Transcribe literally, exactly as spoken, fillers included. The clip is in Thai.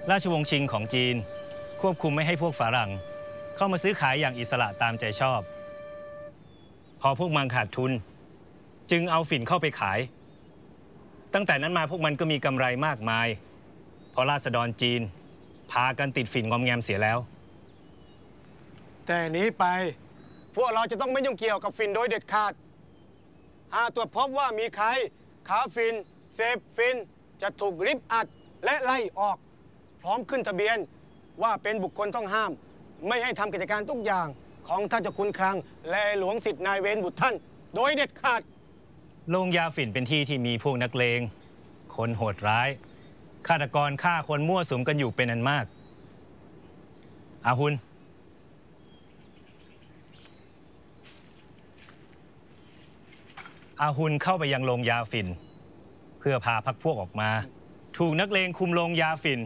ราชวงศ์ชิงของจีนควบคุมไม่ให้พวกฝรั่งเข้ามาซื้อขายอย่างอิสระตามใจชอบพอพวกมันขาดทุนจึงเอาฝิ่นเข้าไปขายตั้งแต่นั้นมาพวกมันก็มีกำไรมากมายเพราะราษฎรจีนพากันติดฝิ่นงอมแงมเสียแล้วแต่นี้ไปพวกเราจะต้องไม่ยุ่งเกี่ยวกับฝิ่นโดยเด็ดขาดหากตรวจพบว่ามีใครค้าฝิ่นเสพฝิ่นจะถูกริบอัดและไล่ออกพร้อมขึ้นทะเบียนว่าเป็นบุคคลต้องห้ามไม่ให้ทำกิจการทุกอย่างของท่านเจ้าคุณคลังและหลวงสิทธินายเวรบุตรท่านโดยเด็ดขาดโรงยาฝิ่นเป็นที่ที่มีพวกนักเลงคนโหดร้ายฆาตกรฆ่าคนมั่วสุมกันอยู่เป็นอันมากอาหุนอาหุนเข้าไปยังโรงยาฝิ่นเพื่อพาพรรคพวกออกมาถูกนักเลงคุมโรงยาฝิ่น